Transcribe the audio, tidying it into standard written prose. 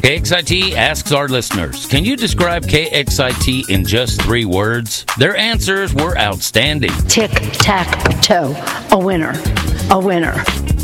KXIT asks our listeners, can you describe KXIT in just 3 words? Their answers were outstanding. Tic-tac-toe. A winner. A winner.